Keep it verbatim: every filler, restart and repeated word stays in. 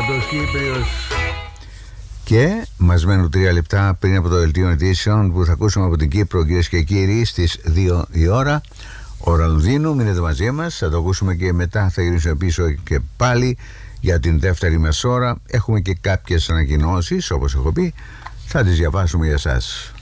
Νότος Κύπριος. Και μας μένουν τρία λεπτά πριν από το δελτίο ειδήσεων που θα ακούσουμε από την Κύπρο, κυρίες και κύριοι, στις δύο η ώρα, ώρα Λονδίνου. Μείνετε μαζί μας, θα το ακούσουμε και μετά θα γυρίσουμε πίσω και πάλι για την δεύτερη μεσόρα. Έχουμε και κάποιες ανακοινώσεις, όπως έχω πει, θα τις διαβάσουμε για εσάς.